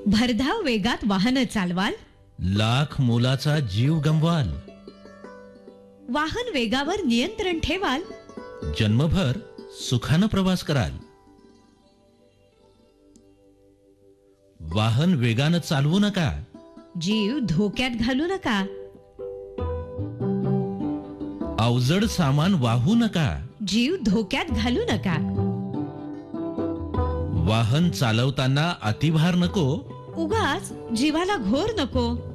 भरधाव वेगात वाहन चालवाल, लाख मोलाचा जीव गमवाल. वाहन वेगावर नियंत्रण ठेवाल, जन्मभर सुखानं प्रवास कराल. वाहन वेगानं चालवू नका, जीव धोक्यात घालू नका. अवजड सामान वाहू नका, जीव धोक्यात घालू नका. वाहन चालवताना अतिभार नको, उगाच जीवाला घोर नको.